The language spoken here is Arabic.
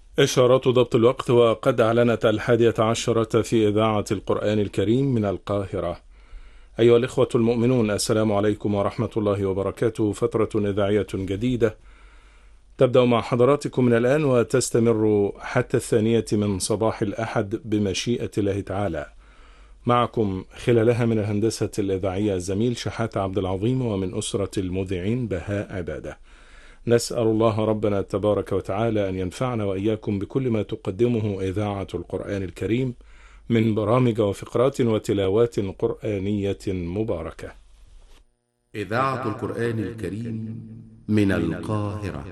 إشارات ضبط الوقت، وقد أعلنت 11 في إذاعة القرآن الكريم من القاهرة. أيها الإخوة المؤمنون، السلام عليكم ورحمة الله وبركاته. فترة إذاعية جديدة تبدأ مع حضراتكم من الآن وتستمر حتى 2 من صباح الأحد بمشيئة الله تعالى. معكم خلالها من الهندسة الإذاعية الزميل شحات عبد العظيم، ومن أسرة المذيعين بهاء عبادة. نسأل الله ربنا تبارك وتعالى أن ينفعنا وإياكم بكل ما تقدمه إذاعة القرآن الكريم من برامج وفقرات وتلاوات قرآنية مباركة. إذاعة القرآن الكريم من القاهرة.